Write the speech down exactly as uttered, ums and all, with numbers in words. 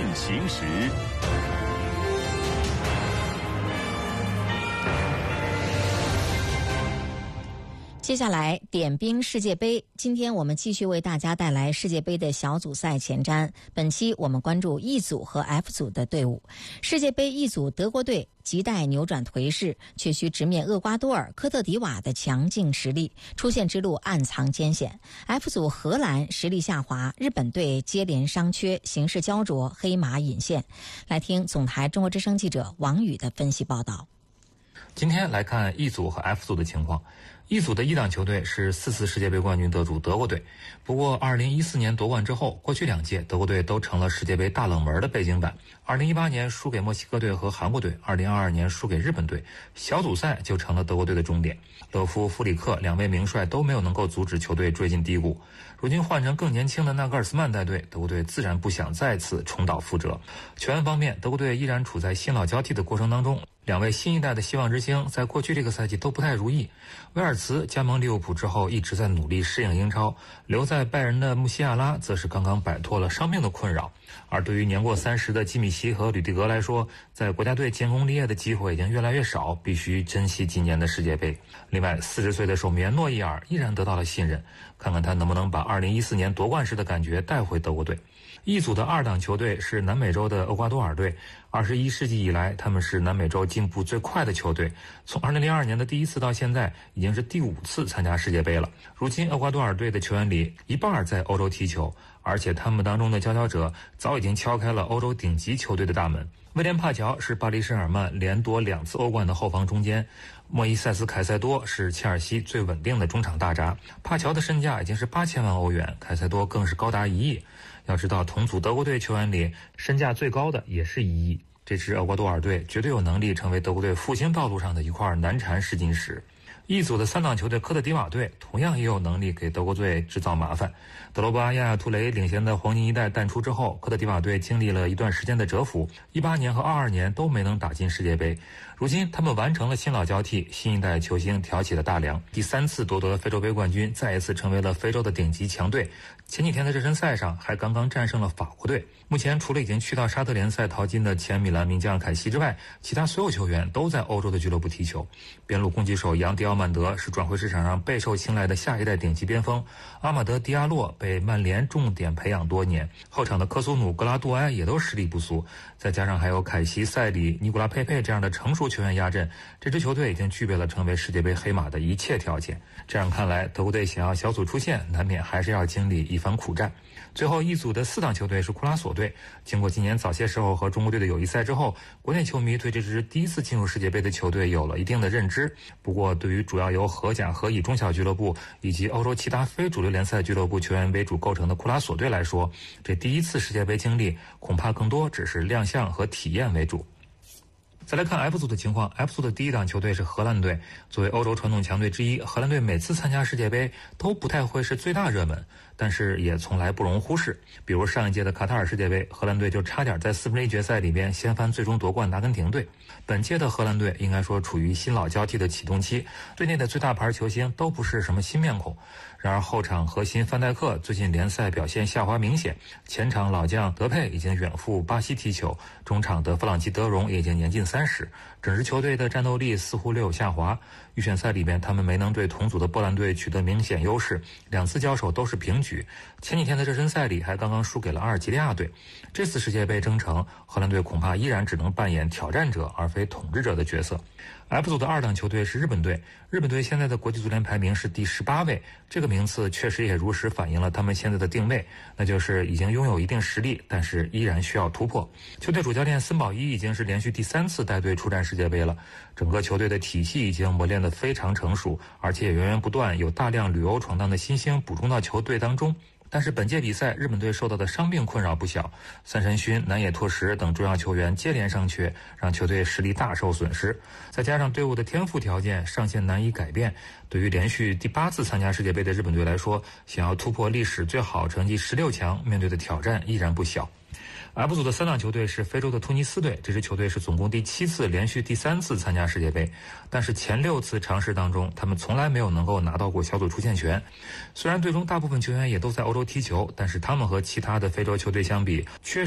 行时。 接下来点兵世界杯，今天我们继续为大家带来世界杯的小组赛前瞻。本期我们关注 E 组和 F 组的队伍。世界杯 E 组德国队亟待扭转颓势，却需直面厄瓜多尔、科特迪瓦的强劲实力，出线之路暗藏艰险。F 组荷兰实力下滑，日本队接连伤缺，形势焦灼，黑马隐现。来听总台中国之声记者王宇的分析报道。 今天来看 E 组和 F 组的情况。E 组的一档球队是四次世界杯冠军得主德国队，不过二零一四年夺冠之后，过去两届德国队都成了世界杯大冷门的背景板。二零一八年输给墨西哥队和韩国队，二零二二年输给日本队，小组赛就成了德国队的终点。勒夫、弗里克两位名帅都没有能够阻止球队坠进低谷。如今换成更年轻的纳格尔斯曼带队，德国队自然不想再次重蹈覆辙。球员方面，德国队依然处在新老交替的过程当中。两位新一代的希望之星在过去这个赛季都不太如意。威尔茨加盟利物浦之后一直在努力适应英超，留在拜仁的穆西亚拉则是刚刚摆脱了伤病的困扰。而对于年过三十的基米希和吕迪格来说，在国家队建功立业的机会已经越来越少，必须珍惜今年的世界杯。另外，四十岁的守门员诺伊尔依然得到了信任，看看他能不能把二零一四年夺冠时的感觉带回德国队。一组的二档球队是南美洲的厄瓜多尔队，二十一世纪以来他们是南美洲进步最快的球队，从二零零二年的第一次到现在已经是第五次参加世界杯了。如今厄瓜多尔队的球员里一半在欧洲踢球，而且他们当中的佼佼者早已经敲开了欧洲顶级球队的大门。威廉帕乔是巴黎圣日耳曼连夺两次欧冠的后防中坚，莫伊塞斯凯塞多是切尔西最稳定的中场大闸。帕乔的身价已经是八千万欧元，凯塞多更是高达一亿。要知道，同组德国队球员里身价最高的也是一亿。这支厄瓜多尔队绝对有能力成为德国队复兴道路上的一块难缠试金石。一组的三档球队科特迪瓦队同样也有能力给德国队制造麻烦。德罗巴、亚亚图雷领衔的黄金一代淡出之后，科特迪瓦队经历了一段时间的蛰伏，一八年和二二年都没能打进世界杯。如今他们完成了新老交替，新一代球星挑起了大梁，第三次夺得非洲杯冠军，再一次成为了非洲的顶级强队。前几天的热身赛上还刚刚战胜了法国队。目前除了已经去到沙特联赛淘金的前米兰名将凯西之外，其他所有球员都在欧洲的俱乐部踢球。边路攻击手杨迪奥曼德是转会市场上备受青睐的下一代顶级边锋，阿马德迪亚洛被曼联重点培养多年，后场的科苏努、格拉杜埃也都实力不俗，再加上还有凯西、塞里、尼古拉佩佩这样的成熟球员压阵，这支球队已经具备了成为世界杯黑马的一切条件。这样看来，德国队想要小组出线，难免还是要经历一番苦战。最后一组的四档球队是库拉索队，经过今年早些时候和中国队的友谊赛之后，国内球迷对这支第一次进入世界杯的球队有了一定的认知。不过对于主要由荷甲、荷乙中小俱乐部以及欧洲其他非主流联赛俱乐部球员为主构成的库拉索队来说，这第一次世界杯经历恐怕更多只是亮相和体验为主。再来看 F 组的情况 ，F 组的第一档球队是荷兰队。作为欧洲传统强队之一，荷兰队每次参加世界杯都不太会是最大热门，但是也从来不容忽视。比如上一届的卡塔尔世界杯，荷兰队就差点在四分之一决赛里边掀翻最终夺冠的阿根廷队。本届的荷兰队应该说处于新老交替的启动期，队内的最大牌球星都不是什么新面孔。然而后场核心范戴克最近联赛表现下滑明显，前场老将德佩已经远赴巴西踢球，中场的弗朗基德容也已经年近三十，整支球队的战斗力似乎略有下滑。预选赛里面他们没能对同组的波兰队取得明显优势，两次交手都是平局。前几天的热身赛里还刚刚输给了阿尔及利亚队。这次世界杯征程，荷兰队恐怕依然只能扮演挑战者而非统治者的角色。F 组的二档球队是日本队，日本队现在的国际足联排名是第十八位，这个名次确实也如实反映了他们现在的定位，那就是已经拥有一定实力，但是依然需要突破。球队主教练森保一已经是连续第三次带队出战世界杯了，整个球队的体系已经磨练得非常成熟，而且也源源不断有大量旅欧闯荡的新星补充到球队当中。但是本届比赛日本队受到的伤病困扰不小，三山勋、南野拓实等重要球员接连伤缺，让球队实力大受损失。再加上队伍的天赋条件上限难以改变，对于连续第八次参加世界杯的日本队来说，想要突破历史最好成绩十六强，面对的挑战依然不小。F 组的三档球队是非洲的突尼斯队，这支球队是总共第七次连续第三次参加世界杯，但是前六次尝试当中他们从来没有能够拿到过小组出线权。虽然队中大部分球员也都在欧洲踢球，但是他们和其他的非洲球队相比，缺